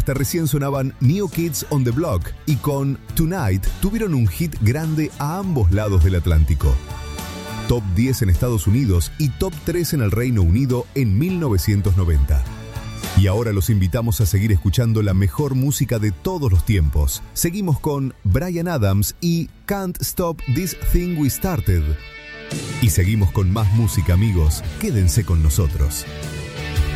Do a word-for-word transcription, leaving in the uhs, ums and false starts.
hasta recién sonaban New Kids on the Block y con Tonight tuvieron un hit grande a ambos lados del Atlántico. Top diez en Estados Unidos y Top tres en el Reino Unido en mil novecientos noventa. Y ahora los invitamos a seguir escuchando la mejor música de todos los tiempos. Seguimos con Bryan Adams y Can't Stop This Thing We Started. Y seguimos con más música, amigos. Quédense con nosotros.